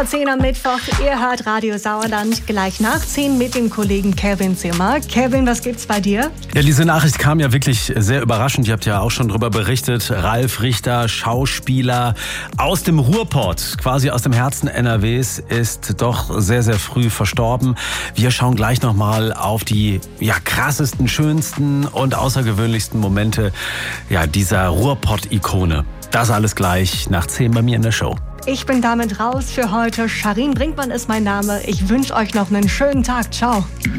10 am Mittwoch, ihr hört Radio Sauerland, gleich nach 10 mit dem Kollegen Kevin Zimmer. Kevin, was gibt's bei dir? Ja, diese Nachricht kam ja wirklich sehr überraschend. Ihr habt ja auch schon drüber berichtet. Ralf Richter, Schauspieler aus dem Ruhrpott, quasi aus dem Herzen NRWs, ist doch sehr, sehr früh verstorben. Wir schauen gleich nochmal auf die krassesten, schönsten und außergewöhnlichsten Momente dieser Ruhrpott-Ikone. Das alles gleich nach 10 bei mir in der Show. Ich bin damit raus für heute. Charin Brinkmann ist mein Name. Ich wünsche euch noch einen schönen Tag. Ciao.